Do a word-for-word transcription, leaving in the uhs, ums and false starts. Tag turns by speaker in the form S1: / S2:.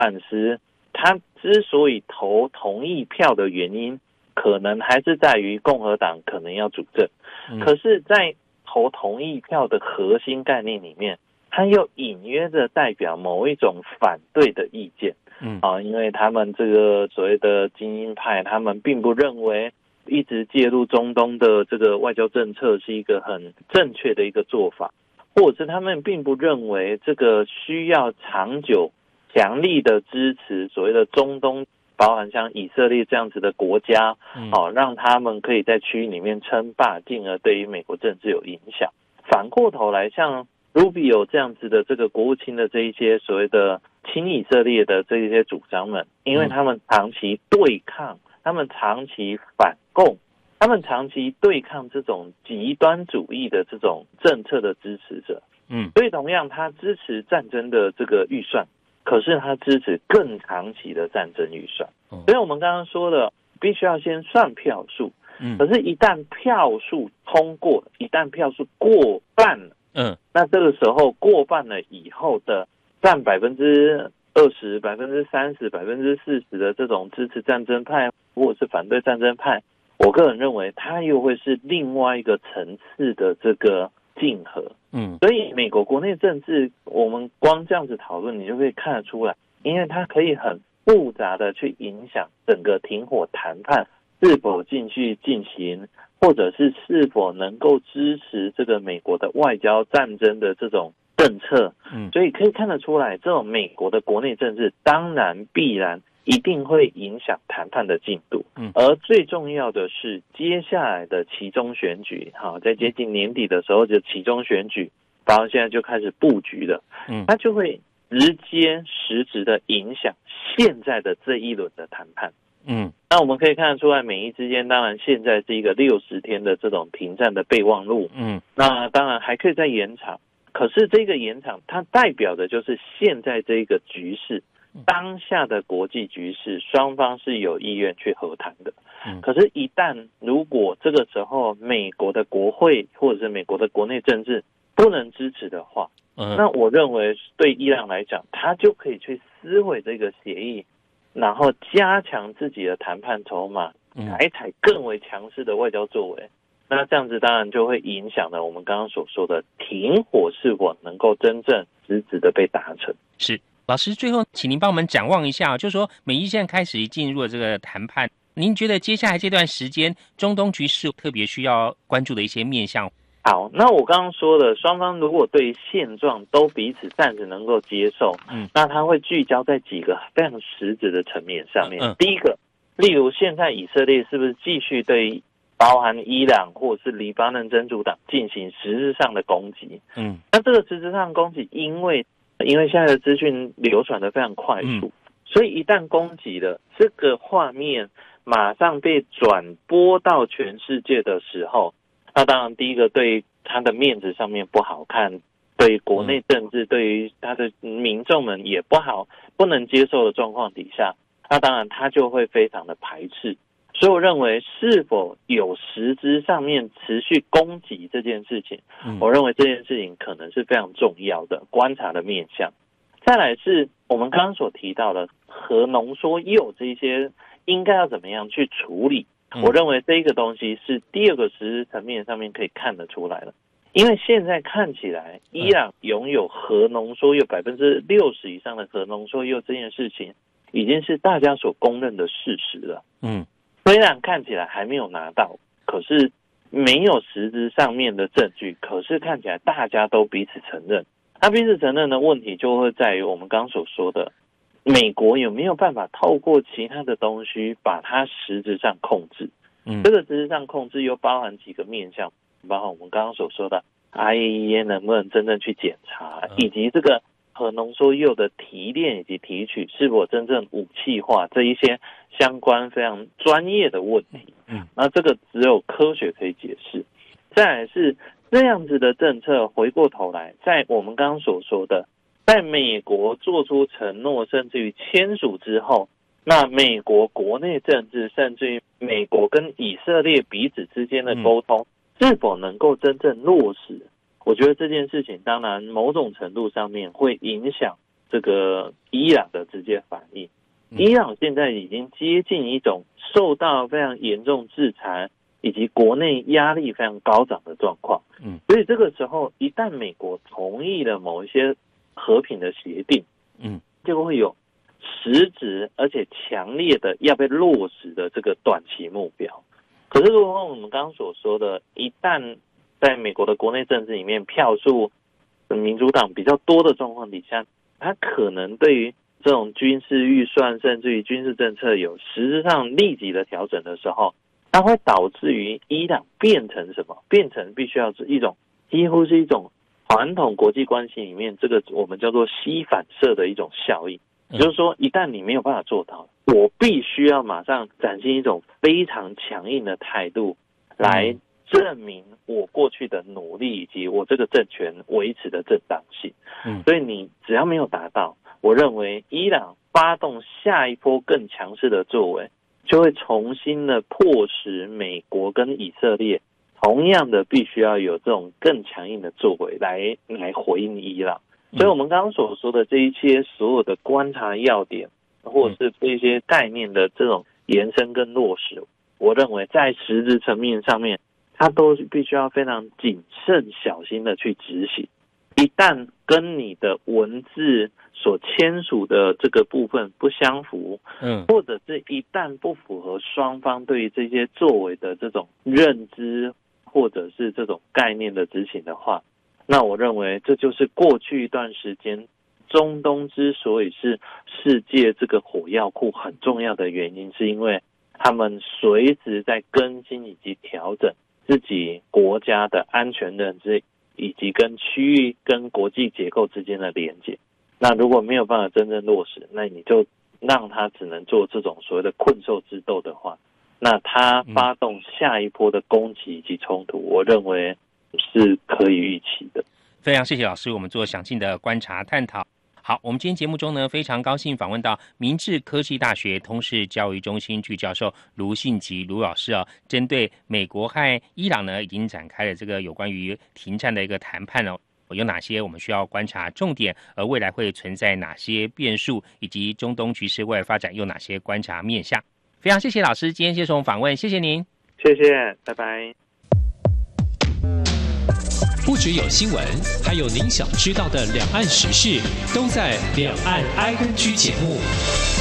S1: 案时，他之所以投同意票的原因，可能还是在于共和党可能要主政。嗯、可是，在投同意票的核心概念里面，他又隐约的代表某一种反对的意见。嗯啊，因为他们这个所谓的精英派，他们并不认为一直介入中东的这个外交政策是一个很正确的一个做法，或者是他们并不认为这个需要长久强力的支持所谓的中东，包含像以色列这样子的国家，好、嗯啊、让他们可以在区域里面称霸，进而对于美国政治有影响。反过头来，像Rubio 这样子的这个国务卿的这一些所谓的亲以色列的这一些主张们，因为他们长期对抗，他们长期反共，他们长期对抗这种极端主义的这种政策的支持者，嗯，所以同样他支持战争的这个预算，可是他支持更长期的战争预算，所以我们刚刚说的必须要先算票数，嗯，可是一旦票数通过，一旦票数过半了，嗯，那这个时候过半了以后的占百分之二十、百分之三十、百分之四十的这种支持战争派或者是反对战争派，我个人认为它又会是另外一个层次的这个竞合。嗯，所以美国国内政治，我们光这样子讨论，你就可以看得出来，因为它可以很复杂的去影响整个停火谈判是否继续进行，或者是是否能够支持这个美国的外交战争的这种政策。嗯，所以可以看得出来，这种美国的国内政治当然必然一定会影响谈判的进度。嗯，而最重要的是接下来的期中选举，好，在接近年底的时候就期中选举，然后现在就开始布局了。嗯，它就会直接实质的影响现在的这一轮的谈判。嗯，那我们可以看得出来，美伊之间当然现在是一个六十天的这种停战的备忘录。嗯，那当然还可以再延长，可是这个延长它代表的就是现在这个局势，当下的国际局势，双方是有意愿去和谈的。嗯，可是一旦如果这个时候美国的国会或者是美国的国内政治不能支持的话，嗯，那我认为对伊朗来讲，他就可以去撕毁这个协议，然后加强自己的谈判筹码，采采更为强势的外交作为。那这样子当然就会影响了我们刚刚所说的停火是否能够真正实质的被达成。
S2: 是，老师最后请您帮我们展望一下，就是说美伊现在开始进入了这个谈判，您觉得接下来这段时间中东局势特别需要关注的一些面向？
S1: 好，那我刚刚说的，双方如果对于现状都彼此暂时能够接受，嗯，那它会聚焦在几个非常实质的层面上面。嗯，第一个，例如现在以色列是不是继续对包含伊朗或者是黎巴嫩真主党进行实质上的攻击？嗯，那这个实质上的攻击，因为因为现在的资讯流传的非常快速，嗯，所以一旦攻击了，这个画面马上被转播到全世界的时候，那当然第一个对他的面子上面不好看，对国内政治，对于他的民众们也不好，不能接受的状况底下，那当然他就会非常的排斥。所以我认为是否有实质上面持续攻击这件事情，嗯，我认为这件事情可能是非常重要的观察的面向。再来是我们刚刚所提到的核浓缩铀这一些应该要怎么样去处理，嗯，我认为这个东西是第二个实质层面上面可以看得出来了。因为现在看起来伊朗拥有核浓缩铀百分之六十以上的核浓缩铀这件事情已经是大家所公认的事实了。嗯，虽然看起来还没有拿到，可是没有实质上面的证据，可是看起来大家都彼此承认。那彼此承认的问题就会在于我们刚刚所说的，美国有没有办法透过其他的东西把它实质上控制？嗯，这个实质上控制又包含几个面向，包含我们刚刚所说的 I A E A 能不能真正去检查，以及这个核浓缩铀的提炼以及提取是否真正武器化，这一些相关非常专业的问题。嗯，那这个只有科学可以解释。再来是这样子的政策，回过头来，在我们刚刚所说的，在美国做出承诺甚至于签署之后，那美国国内政治甚至于美国跟以色列彼此之间的沟通，嗯，是否能够真正落实，我觉得这件事情当然某种程度上面会影响这个伊朗的直接反应。伊朗现在已经接近一种受到非常严重制裁以及国内压力非常高涨的状况。嗯，所以这个时候一旦美国同意了某一些和平的协定，嗯，就会有实质而且强烈的要被落实的这个短期目标。可是如果我们刚刚所说的，一旦在美国的国内政治里面票数民主党比较多的状况底下，它可能对于这种军事预算甚至于军事政策有实质上立即的调整的时候，它会导致于伊朗变成什么？变成必须要是一种几乎是一种传统国际关系里面这个我们叫做吸反射的一种效应。也就是说，一旦你没有办法做到，我必须要马上展现一种非常强硬的态度来证明我过去的努力以及我这个政权维持的正当性。嗯，所以你只要没有达到，我认为伊朗发动下一波更强势的作为，就会重新的迫使美国跟以色列同样的必须要有这种更强硬的作为来来回应伊朗。所以我们刚刚所说的这一些所有的观察要点或者是这些概念的这种延伸跟落实，我认为在实质层面上面它都必须要非常谨慎小心的去执行。一旦跟你的文字所签署的这个部分不相符，嗯，或者是一旦不符合双方对于这些作为的这种认知或者是这种概念的执行的话，那我认为这就是过去一段时间中东之所以是世界这个火药库很重要的原因，是因为他们随时在更新以及调整自己国家的安全认知以及跟区域跟国际结构之间的连接。那如果没有办法真正落实，那你就让他只能做这种所谓的困兽之斗的话，那他发动下一波的攻击以及冲突，我认为是可以预期的。
S2: 非常谢谢老师，我们做详尽的观察探讨。好，我们今天节目中呢，非常高兴访问到明志科技大学通识教育中心据教授卢信吉卢老师哦，针对美国和伊朗呢，已经展开了这个有关于停战的一个谈判哦，有哪些我们需要观察重点，而未来会存在哪些变数，以及中东局势未来发展有哪些观察面向。非常谢谢老师今天接受我们访问，谢谢您。
S1: 谢谢，拜拜。
S3: 不只有新闻，还有您想知道的两岸时事，都在两岸 I N G 节目。